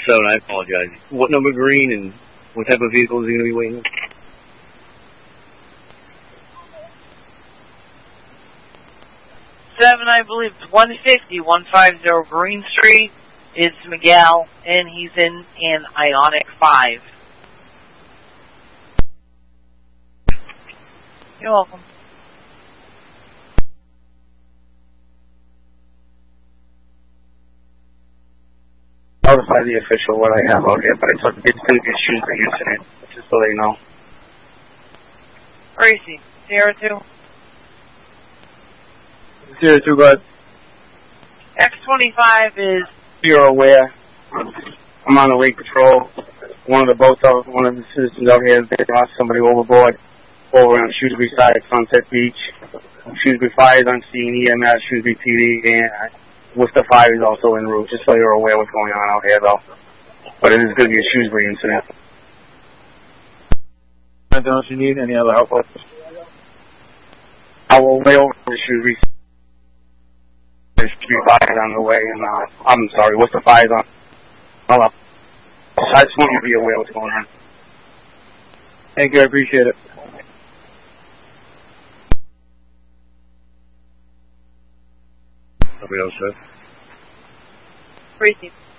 7, I apologize. What number green and what type of vehicle is he going to be waiting? I believe, 150 Green Street. It's Miguel, and he's in an Ioniq 5. You're welcome. Notify the official what I have out here, but it's going to be a shooting incident, just so they know. Where is he? 02? 02, go ahead. X25 is... You're aware. I'm on the lake patrol. One of the citizens out here has lost somebody overboard over on Shrewsbury side at Sunset Beach. Shrewsbury Fire is on scene, EMS, Shrewsbury PD, and Worcester Fire is also en route, just so you're aware what's going on out here, though. But it is going to be a Shrewsbury incident. Anything else you need? Any other help? I will way over to Shrewsbury. Shrewsbury Fire is on the way, and I'm sorry, Worcester Fire is on. Hold up. I just want you to be aware of what's going on. Thank you, I appreciate it. Nobody else, sir? Where is he?